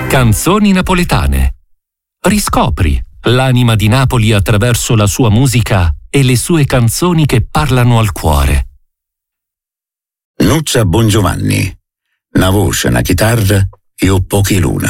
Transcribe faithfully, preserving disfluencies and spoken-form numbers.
Canzoni napoletane. Riscopri l'anima di Napoli attraverso la sua musica e le sue canzoni che parlano al cuore. Nuccia Bongiovanni. Una voce, una chitarra e un pochi luna.